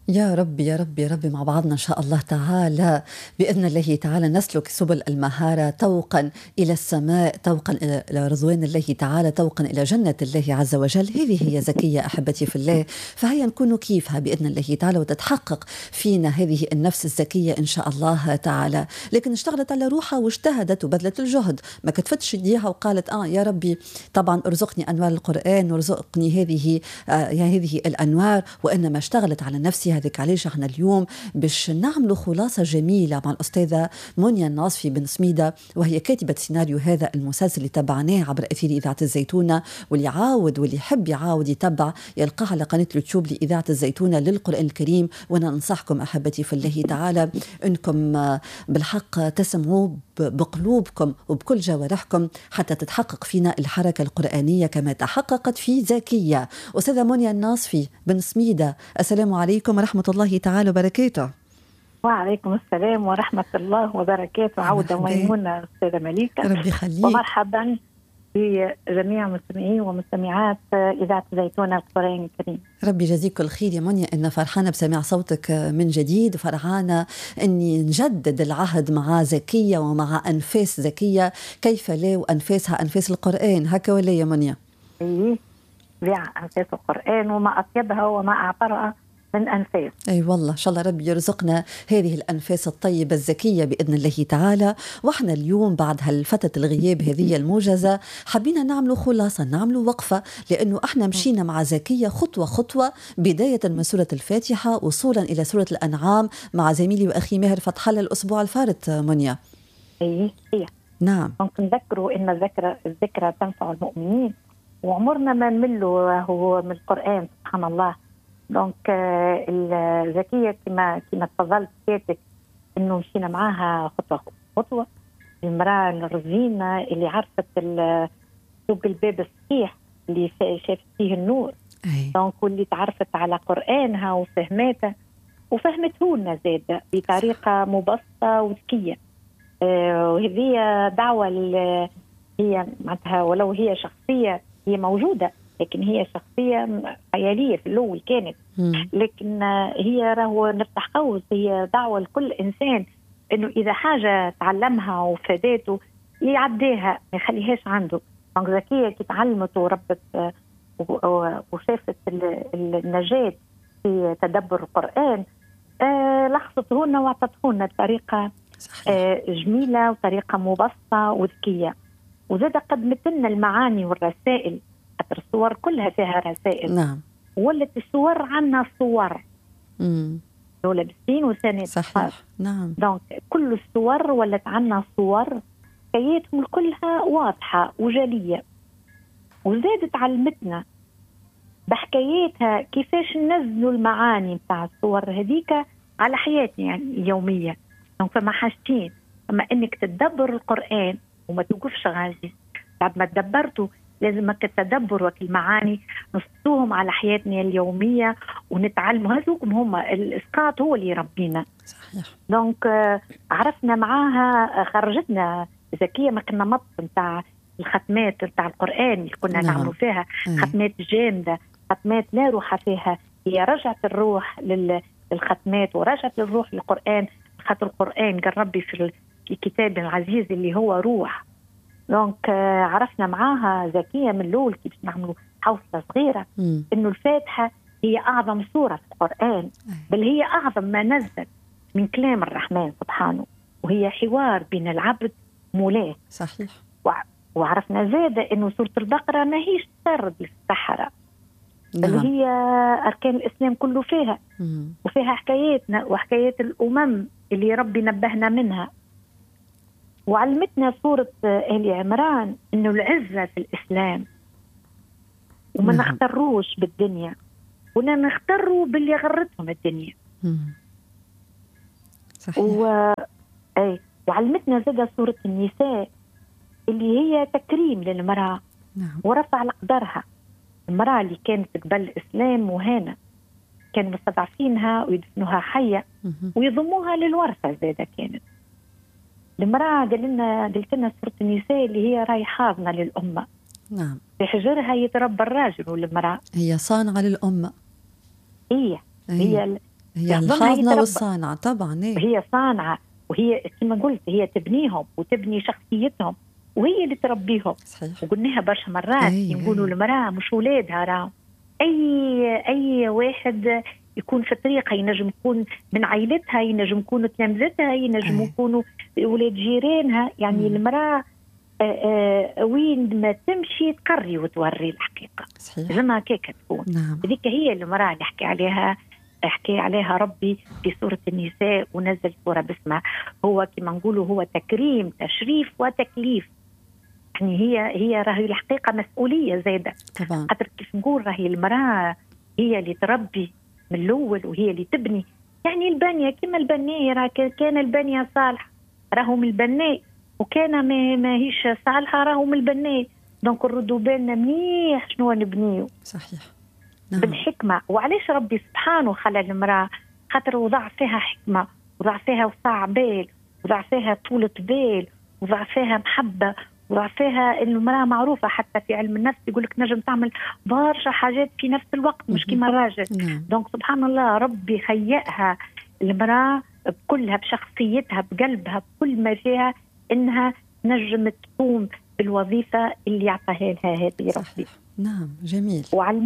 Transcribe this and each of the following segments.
يا رب يا رب يا رب، مع بعضنا إن شاء الله تعالى بإذن الله تعالى نسلك سبل المهارة طوقا إلى السماء، طوقا إلى رضوان الله تعالى، طوقا إلى جنة الله عز وجل. هذه هي زكية أحبتي في الله، فهيا نكون كيفها بإذن الله تعالى وتتحقق فينا هذه النفس الزكية إن شاء الله تعالى. لكن اشتغلت على روحها واجتهدت وبذلت الجهد، ما كتفتش ايديها وقالت يا ربي طبعا ارزقني أنوار القرآن وارزقني هذه الأنوار، وإنما اشتغلت على نفسها. هذيك علاش احنا اليوم باش نعملوا خلاصة جميلة مع الأستاذة منيا الناصفي بن سميدة، وهي كاتبة سيناريو هذا المسلسل اللي تبعناه عبر أثير إذاعة الزيتونة. واللي عاود واللي يحب يعاود يتبع يلقاه على قناة اليوتيوب لإذاعة الزيتونة للقرآن الكريم. وأنا أنصحكم أحبتي في الله تعالى أنكم بالحق تسمعوا بقلوبكم وبكل جوارحكم حتى تتحقق فينا الحركة القرآنية كما تحققت في زكية. أستاذة منيا الناصفي بن سميدة، السلام عليكم ورحمة الله تعالى وبركاته. وعليكم السلام ورحمة الله وبركاته. عودة ميمونة أستاذة مليكة، ربي يخليك، ومرحبا بجميع مستمعين ومستمعات إذاعة زيتونة القرآن الكريم. ربي يجزيك الخير يا منيا. إن فرحانة بسماع صوتك من جديد، وفرحانة أني نجدد العهد مع زكية ومع أنفاس زكية، كيف لا، وأنفاسها أنفاس القرآن، هكا ولا يا منيا؟ إيه، أنفاس القرآن وما أطيبها وما أعطرها من أنفاس. أي والله، إن شاء الله ربي يرزقنا هذه الأنفاس الطيبة الزكية بإذن الله تعالى. وإحنا اليوم بعد هالفترة الغياب هذه الموجزة حبينا نعملوا خلاصة، نعملوا وقفة، لأنه إحنا مشينا مع زكية خطوة خطوة، بداية من سورة الفاتحة وصولا إلى سورة الأنعام مع زميلي وأخي ماهر فتح الله الأسبوع الفارط. منيا إيه نعم، ممكن نذكروا إن الذكرى تنفع المؤمنين، وعمرنا ما نملوا هو من القرآن سبحان الله. دونك الزكية كما تفضلت سيادتك إنه مشينا معاها خطوة خطوة. المرأة الرزينة اللي عرفت سوق الباب الصحيح اللي شافت فيه النور، دونك واللي تعرفت على قرآنها وفهمته وفهمته لنا زاد بطريقة مبسطة وذكية. وهذه دعوة هي معناتها ولو هي شخصية هي موجودة، لكن هي شخصية خيالية في الأول كانت، لكن هي راهو نفتح قوس، هي دعوة لكل إنسان إنه إذا حاجة تعلمها وفادته يعديها ما يخليهاش عنده. دونك زكية كي تعلمت وربت وشافت النجاة في تدبر القرآن، لخصته لنا وعطته لنا بطريقة جميلة وطريقة مبسطة وذكية، وزاد قدمت لنا المعاني والرسائل. الصور كلها فيها رسائل. نعم، ولت الصور عنا صور دولة بالسين وثانية صحيح. نعم، دونك كل الصور ولت عنا صور، حكاياتهم كلها واضحة وجلية، وزادت علمتنا بحكاياتها كيفاش ننزلوا المعاني بتاع الصور هذيك على حياتنا يعني اليومية. دونك فما حاجتين، اما انك تدبر القرآن وما توقفش غازي، بعد ما تدبرته لازمك التدبر والمعاني نصوهم على حياتنا اليومية ونتعلموا. هذوكم هما الإسقاط هو اللي يربينا. صحيح. دونك عرفنا معاها، خرجتنا زكية ما كنا مط نتاع الختمات نتاع القرآن اللي كنا نعملوا فيها ختمات جامدة، ختمات لا روح فيها. هي رجعت الروح للختمات ورجعت الروح للقرآن، خاطر القرآن قال ربي في الكتاب العزيز اللي هو روح. دونك عرفنا معاها زكية من الأول كيف نعملوا حوصلة صغيرة إنه الفاتحة هي أعظم سورة في القرآن، بل هي أعظم ما نزل من كلام الرحمن سبحانه، وهي حوار بين العبد مولاه. صحيح. وعرفنا زادة إنه سورة البقرة ما هيش تسرد للسحرة، بل هي أركان الإسلام كله فيها، وفيها حكاياتنا وحكايات الأمم اللي ربي نبهنا منها. وعلمتنا سورة آل عمران إنه العزة في الإسلام، وما نختروش بالدنيا ولا نختروا باللي غرتهم الدنيا. صحيح. وعلمتنا زادة سورة النساء اللي هي تكريم للمرأة. نعم. ورفع لقدرها. المرأة اللي كانت قبل الإسلام مهانة كانوا مستضعفينها ويدفنوها حية ويضموها للورثة. زادة كانت المرأة قلت لنا سورة النساء اللي هي راي حاضنة للأمة. نعم. في حجرها يتربى الراجل والمرأة، هي صانعة للأمة. هي هي الحاضنة والصانعة طبعا. هي صانعة، وهي كما قلت هي تبنيهم وتبني شخصيتهم، وهي اللي تربيهم. صحيح. وقلناها برشا مرات يقولوا المرأة مش ولادها، راهم أي واحد يكون في طريقها، ينجم يكون من عائلتها، ينجم يكون تلامذتها، ينجم يكونوا ولاد جيرانها. يعني المرأة وين ما تمشي تقري وتوري الحقيقة. زي هكاك تكون. هذيك هي المرأة اللي حكي عليها ربي في سورة النساء، ونزل سورة باسمها. هو كما نقولوا هو تكريم، تشريف وتكليف. يعني هي راهي الحقيقة مسؤولية زايدة طبعا. خاطر كيف نقول راهي المرأة هي اللي تربي من الأول، وهي اللي تبني. يعني البنية كما البنية، راه كان البنية صالحة راهو من البناء، وكان ما هيش صالحة راهو من البناء. دونك نردوا بالنا منيح شنو نبنيو. صحيح. بالحكمة. وعلاش ربي سبحانه خلى المرأة؟ خاطر وضع فيها حكمة، وضع فيها وسع بال، وضع فيها طولة بال، وضع فيها محبة، وضع فيها المرأة معروفة حتى في علم النفس يقولك نجم تعمل برشا حاجات في نفس الوقت مش كما الراجل. دونك سبحان الله ربي خيئها المرأة بكلها، بشخصيتها، بقلبها، بكل ما فيها، إنها نجم تقوم بالوظيفة اللي عطاها لها هذه ربي. نعم جميل.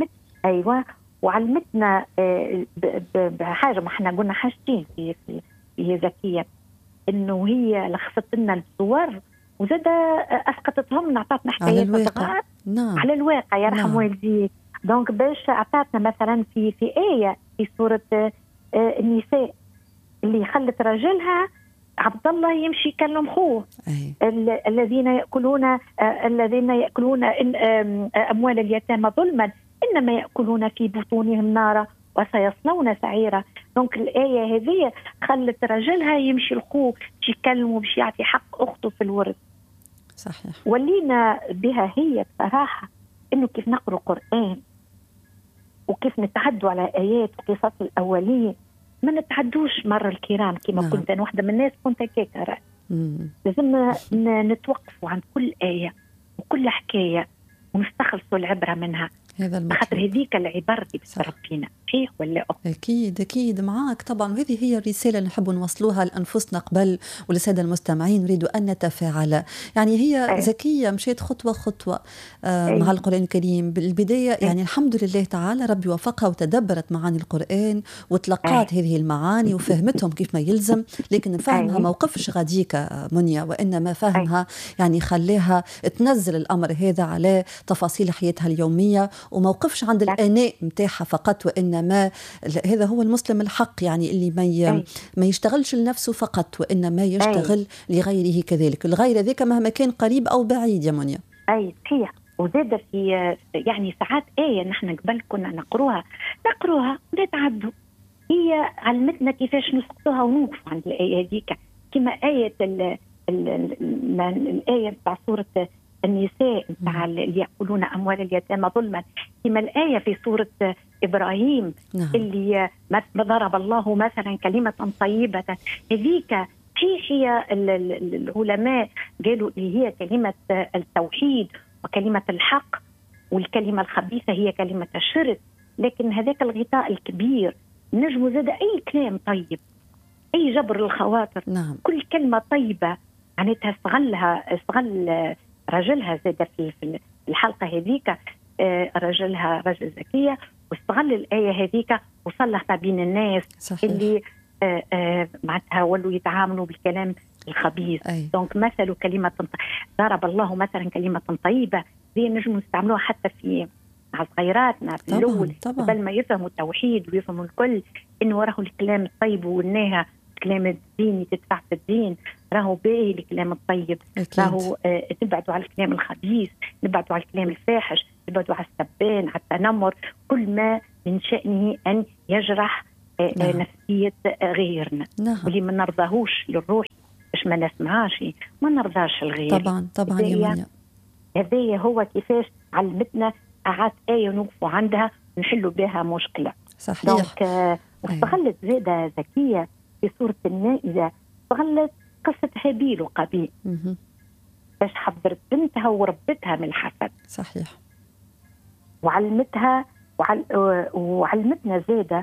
وعلمتنا بحاجة، ما احنا قلنا حاجتين في زكية، انه هي لخصت لنا الصور وزاد اسقطتهم، اعطتنا حكايات صغار على الواقع يرحم والديك. دونك باش اعطتنا مثلا في آية في سورة النساء اللي خلت رجلها عبد الله يمشي يكلم خوه، الذين يأكلون أموال اليتامى ظلما إنما يأكلون في بطونهم نارا وسيصلون سعيرا. دونك الآية هذه خلت رجلها يمشي لخوه باش يكلمه باش يعطي حق أخته في الورث. صحيح. ولينا بها هي بصراحة إنه كيف نقرأ قرآن وكيف نتعدوا على آيات وقصص الأولين، ما نتعدوش مرة الكرام كما كنت أنا واحدة من الناس كنت هكاك. لازم نتوقفوا عند كل آية وكل حكاية ونستخلصوا العبرة منها. هذا المطلوب. خاطر هذيك العبارة اللي بتربينا صحيح ولا أكيد معاك طبعا. وهذه هي الرسالة اللي نحب نوصلوها لأنفسنا قبل وللسادة المستمعين. نريد أن نتفاعل. يعني هي زكية مشيت خطوة مع القرآن الكريم بالبداية. يعني الحمد لله تعالى ربي وفقها وتدبرت معاني القرآن وتلقات هذه المعاني وفهمتهم كيف ما يلزم. لكن فهمها موقفش غاديك منيا، وإنما فهمها يعني خليها تنزل الأمر هذا على تفاصيل حياتها اليومية، وموقفش عند الأناء متاحة فقط، وإنما هذا هو المسلم الحق. يعني اللي ما يشتغلش لنفسه فقط، وإنما يشتغل لغيره كذلك. الغير ذاك مهما كان قريب أو بعيد يا منيا. صحيح. وزاد في يعني ساعات آية نحن قبل كنا نقروها ونتعدوا، هي علمتنا كيفاش نسقطوها ونوقف عند الآية هذيك. كما آية الآية بتاع سورة النساء بتاع اللي يأكلون أموال اليتامى ظلما، كما الآية في سورة إبراهيم اللي ضرب الله مثلا كلمة طيبة. هذيك هي العلماء قالوا اللي هي كلمة التوحيد وكلمة الحق، والكلمة الخبيثة هي كلمة الشرك. لكن هذاك الغطاء الكبير نجم زاد أي كلام طيب، أي جبر الخواطر. كل كلمة طيبة معناتها استغل رجلها زاد في الحلقة هذيك، رجلها رجل ذكية، واستغل الآية هذيك وصلح ما بين الناس. صحيح. اللي معناتها ولوا يتعاملوا بالكلام الخبيث. دونك مثل كلمة ضرب الله مثلا كلمة طيبة زي نجم نستعملوها حتى في مع صغيراتنا في الأول قبل ما يفهموا التوحيد ويفهموا الكل إنه راهو الكلام الطيب والناها الكلام الديني تدفع في الدين، راهو باهي الكلام الطيب. راهو تبعدوا على الكلام الخبيث، نبعدوا على الكلام الفاحش، نبعدوا على السبان، على التنمر، كل ما من شأنه أن يجرح نفسية غيرنا. واللي ما نرضاهوش للروح باش ما نسمعاش ما نرضاش الغير. طبعا يا منيا. هذا هو كيفاش علمتنا أعاد آية نوقفوا عندها نحلوا بها مشكلة. صحيح. دونك واستغلت زادة ذكية في سورة المائدة، استغلت قصة هابيل وقابيل باش حضرت بنتها وربتها من الحسد. صحيح. وعلمتنا زادة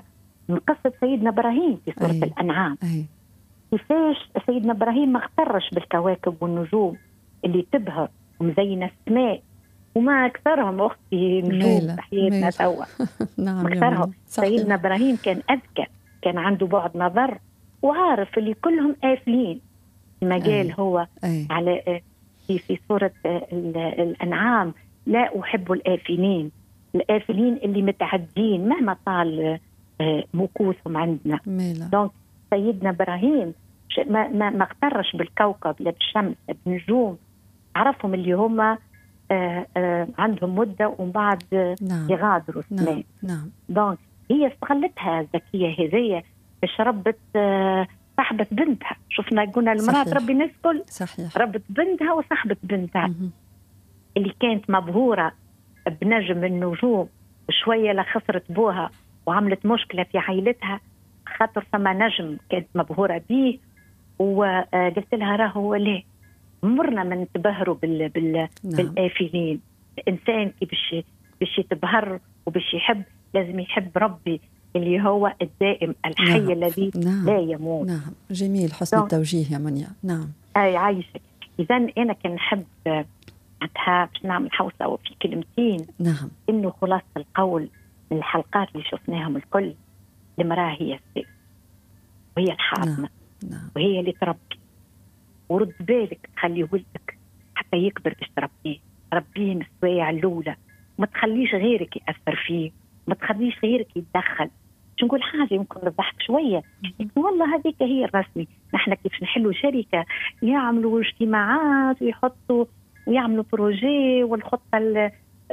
من قصة سيدنا إبراهيم في سورة الأنعام. كيفاش سيدنا إبراهيم ما اغترش بالكواكب والنجوم اللي تبهر ومزينة السماء، وما أكثرهم أختي نجوم حياتنا توا. نعم أكثرهم. سيدنا إبراهيم كان أذكى، كان عنده بعد نظر، وعارف اللي كلهم آفلين. ما قال هو على في سورة الأنعام: لا أحب الآفلين، الآفلين اللي متعدين مهما طال مكوثهم عندنا. دونك سيدنا إبراهيم ما اغترش بالكوكب لا بالشمس لا بالنجوم، عرفهم اللي هم عندهم مدة ومن بعد يغادروا السماء. دونك هي استغلتها الذكية هذية باش ربت صاحبة بنتها. شفنا قلنا المرأة ربي الناس كل ربت بنتها وصاحبة بنتها اللي كانت مبهورة بنجم النجوم، وشوية لخسرت بوها وعملت مشكلة في عائلتها خاطر فما نجم كانت مبهورة به. وقلت لها راهو ليه مرنا من نتبهروا بالآفلين. الإنسان كي باش يتبهر وباش يحب لازم يحب ربي اللي هو الدائم الحي الذي لا يموت. نعم جميل، حسن التوجيه يا منيا. نعم عايشك. إذا أنا كان نحب باش نعمل حوسة وفي كلمتين. نعم. إنه خلاصة القول من الحلقات اللي شفناهم الكل، المرأة هي السيف وهي الحاضنة. نعم. وهي اللي تربي، ورد بالك تخلي ولدك حتى يكبر باش تربيه، ربيه من السوايع الأولى، ما تخليش غيرك يأثر فيه، ما تخليش غيرك يتدخل. باش نقول حاجة يمكن نضحك شوية، لكن والله هذيك هي الرسمي. نحن كيف نحلوا شركة يعملوا اجتماعات ويحطوا ويعملوا بروجي والخطة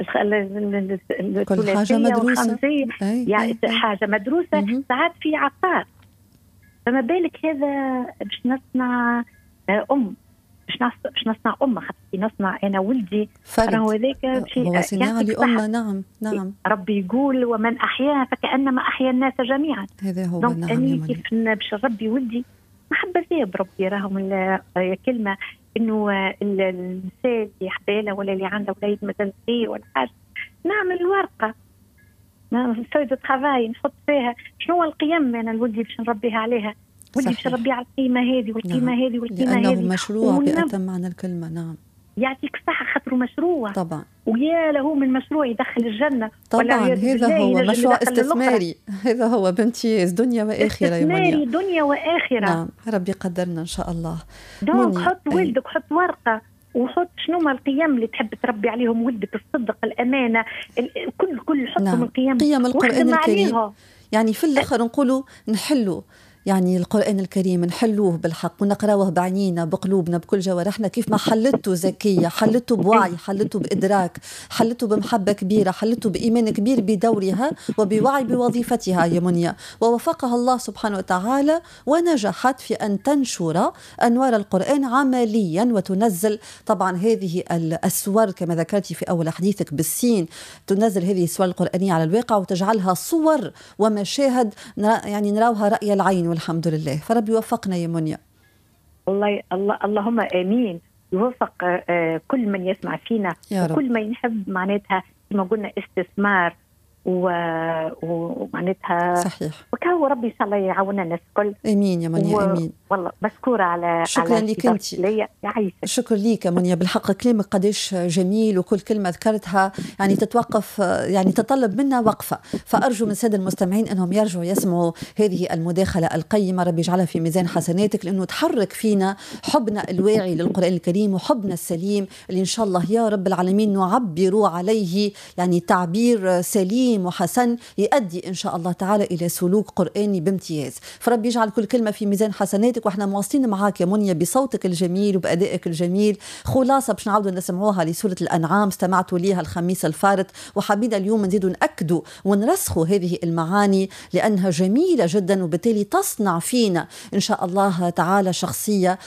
كل حاجة مدروسة. يعني حاجة مدروسة. ساعات في عقار، فما بالك هذا باش نصنع باش نصنع أمة. خاطر نصنع أنا ولدي فرد، هذاك هو صناعة لأمة. نعم. ربي يقول ومن أحياها فكأنما أحيا الناس جميعا. هذا هو. نعم. أني كيف باش ربي ولدي محبة فيه بربي. راهم كلمة إنه الإنسان اللي حبالة ولا اللي عنده ولاد مثلا صغير ولا حاجة، نعمل الورقة فايدة ترافاي نحط فيها شنو القيم أنا الولدي باش نربيها عليها، ولدي باش نربيه على القيمة هذه والقيمة هذه والقيمة هذه، لأنه مشروع بأتم معنى الكلمة. نعم. يعطيك الصحة خاطره مشروع طبعا، ويا له من مشروع يدخل الجنة طبعا. هذا هو مشروع استثماري. هذا هو بامتياز، دنيا وآخرة يا منيا. استثماري دنيا وآخرة. نعم. ربي قدرنا إن شاء الله. دونك حط ولدك، حط ورقة وحط شنو ما القيم اللي تحب تربي عليهم ولدك، الصدق، الأمانة، كل حطهم القيم. قيم القرآن الكريم. يعني في الآخر نقولوا نحلوا يعني القرآن الكريم نحلوه بالحق ونقراوه بعينينا بقلوبنا بكل جوارحنا، كيف ما حلته زكية، حلته بوعي، حلته بإدراك، حلته بمحبة كبيرة، حلته بإيمان كبير بدورها وبوعي بوظيفتها يا منيا، ووفقها الله سبحانه وتعالى ونجحت في أن تنشر أنوار القرآن عمليا وتنزل طبعا هذه السور كما ذكرتي في أول حديثك بالسين، تنزل هذه السور القرآنية على الواقع وتجعلها صور ومشاهد يعني نراوها رأي العين والحمد لله. فربي يوفقنا يا منيا. اللهم آمين. يوفق كل من يسمع فينا وكل من يحب معناتها كما قلنا استثمار ومعناتها صحيح. وكاو ربي إن شاء الله يعاوننا الناس الكل. امين يا منيا. امين. والله مشكوره على شكرا لك انت. شكرا لك يا منيا، بالحق كلامك قديش جميل وكل كلمه ذكرتها يعني تتوقف، يعني تطلب منا وقفه. فارجو من الساده المستمعين انهم يرجعوا يسمعوا هذه المداخله القيمه، ربي يجعلها في ميزان حسناتك، لانه تحرك فينا حبنا الواعي للقران الكريم وحبنا السليم اللي ان شاء الله يا رب العالمين نعبر عليه يعني تعبير سليم وحسن يؤدي إن شاء الله تعالى إلى سلوك قرآني بامتياز. فرب يجعل كل كلمة في ميزان حسناتك، وإحنا مواصلين معاك يا منيا بصوتك الجميل وبأدائك الجميل. خلاصة باش نعودوا نسمعوها لسورة الأنعام، استمعتوا ليها الخميس الفارط، وحبينا اليوم نزيدوا نأكدوا ونرسخوا هذه المعاني لأنها جميلة جدا، وبالتالي تصنع فينا إن شاء الله تعالى شخصية